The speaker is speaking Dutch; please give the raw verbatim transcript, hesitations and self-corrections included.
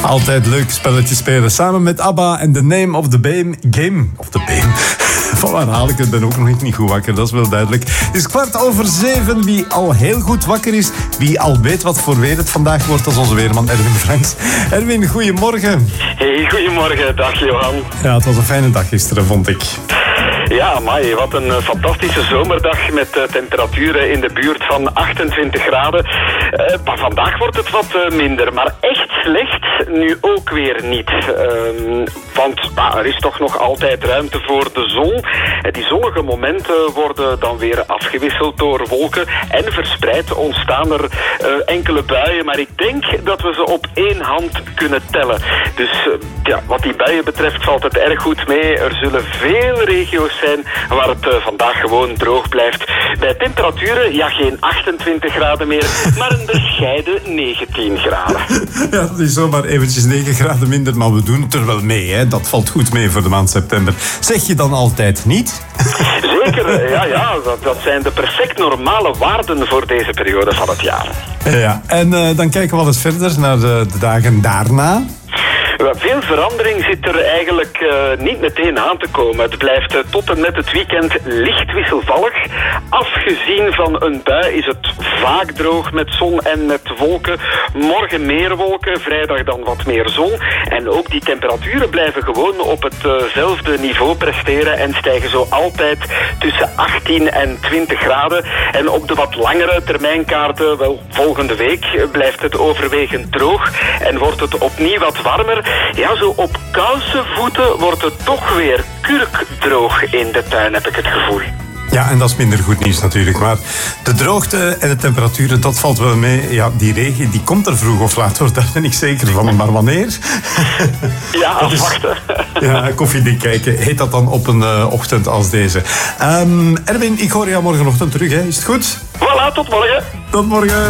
Altijd leuk spelletje spelen samen met ABBA en The Name of the Game. Game of the Game. Van waar haal ik het? Ben ook nog niet goed wakker, dat is wel duidelijk. Het is kwart over zeven. Wie al heel goed wakker is, wie al weet wat voor weer het vandaag wordt, dat is onze weerman Erwin Franks. Erwin, goedemorgen. Hey, goedemorgen. Dag Johan. Ja, het was een fijne dag gisteren, vond ik. Ja, amai, wat een uh, fantastische zomerdag met uh, temperaturen in de buurt van achtentwintig graden. Uh, maar vandaag wordt het wat uh, minder, maar echt slecht nu ook weer niet. Uh, want uh, er is toch nog altijd ruimte voor de zon. Uh, die zonnige momenten worden dan weer afgewisseld door wolken en verspreid ontstaan er uh, enkele buien. Maar ik denk dat we ze op één hand kunnen tellen. Dus uh, ja, wat die buien betreft valt het erg goed mee. Er zullen veel regio's zijn waar het uh, vandaag gewoon droog blijft. Bij temperaturen, ja, geen achtentwintig graden meer, maar een bescheiden negentien graden. Ja, dat is zomaar eventjes negen graden minder, maar we doen het er wel mee, hè. Dat valt goed mee voor de maand september. Zeg je dan altijd niet? Zeker, ja, ja. Dat, dat zijn de perfect normale waarden voor deze periode van het jaar. Ja, en uh, dan kijken we wel eens verder naar de, de dagen daarna. Veel verandering zit er eigenlijk uh, niet meteen aan te komen. Het blijft uh, tot en met het weekend licht wisselvallig. Afgezien van een bui is het vaak droog met zon en met wolken. Morgen meer wolken, vrijdag dan wat meer zon. En ook die temperaturen blijven gewoon op hetzelfde uh niveau presteren en stijgen zo altijd tussen achttien en twintig graden. En op de wat langere termijnkaarten, wel volgende week, blijft het overwegend droog en wordt het opnieuw wat warmer. Ja, zo op koude voeten wordt het toch weer kurkdroog in de tuin, heb ik het gevoel. Ja, en dat is minder goed nieuws natuurlijk. Maar de droogte en de temperaturen, dat valt wel mee. Ja, die regen, die komt er vroeg of laat, hoor. Daar ben ik zeker van. Maar wanneer? Ja, afwachten. Ja, koffiedik kijken. Heet dat dan op een uh, ochtend als deze. Um, Erwin, ik hoor jou morgenochtend terug, hè. Is het goed? Voilà, tot morgen. Tot morgen.